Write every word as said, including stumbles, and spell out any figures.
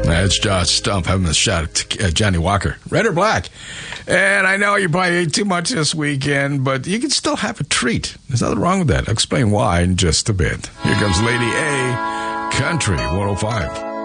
That's Josh Stump having a shot at uh, Johnny Walker. Red or black? And I know you probably ate too much this weekend, but you can still have a treat. There's nothing wrong with that. I'll explain why in just a bit. Here comes Lady A, Country one oh five.